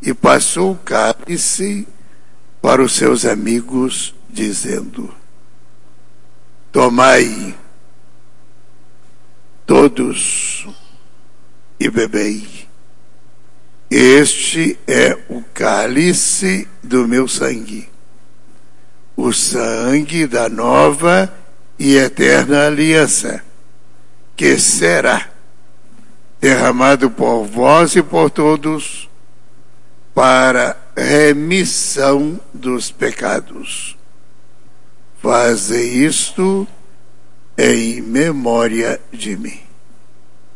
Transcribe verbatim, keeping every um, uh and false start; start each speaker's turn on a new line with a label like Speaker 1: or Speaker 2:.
Speaker 1: e passou o cálice para os seus amigos, dizendo: tomai todos e bebei. Este é o cálice do meu sangue, o sangue da nova e eterna aliança, que será derramado por vós e por todos para remissão dos pecados. Fazei isto em memória de mim.